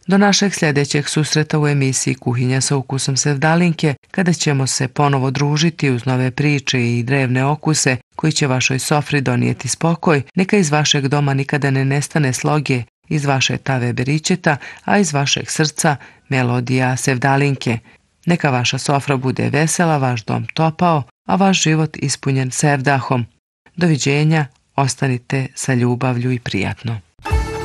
Do našeg sljedećeg susreta u emisiji Kuhinja sa ukusom Sevdalinke, kada ćemo se ponovo družiti uz nove priče i drevne okuse koji će vašoj sofri donijeti spokoj, neka iz vašeg doma nikada ne nestane sloge, iz vaše tave beričeta, a iz vašeg srca melodija Sevdalinke. Neka vaša sofra bude vesela, vaš dom topao, a vaš život ispunjen sevdahom. Doviđenja, ostanite sa ljubavlju i prijatno.